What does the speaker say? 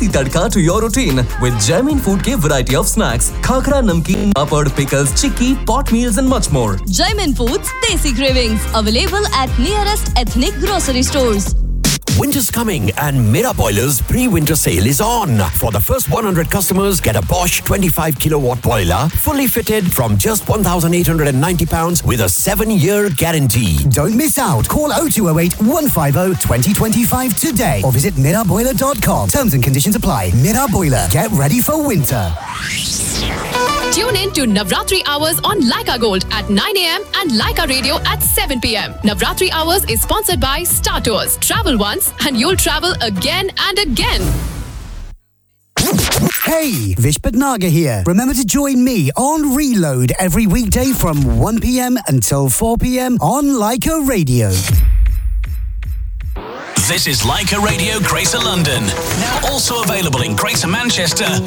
spicy tadka to your routine with Jaimin Food के variety of snacks, khakra, namkeen, papad, pickles, chikki, pot meals and much more. Jaimin Foods Desi Cravings, available at nearest ethnic grocery stores. Winter's coming and Mera Boiler's pre-winter sale is on. For the first 100 customers, get a Bosch 25 kilowatt boiler, fully fitted from just £1,890 with a 7-year guarantee. Don't miss out. Call 0208 150 2025 today or visit miraboiler.com. Terms and conditions apply. Mera Boiler. Get ready for winter. Tune in to Navratri Hours on Laika Gold at 9 a.m. and Laika Radio at 7 p.m. Navratri Hours is sponsored by Star Tours. Travel once and you'll travel again and again. Hey, Vish Bhatnagar here. Remember to join me on Reload every weekday from 1 p.m. until 4 p.m. on Laika Radio. This is Laika Radio Greater London. Now also available in Greater Manchester,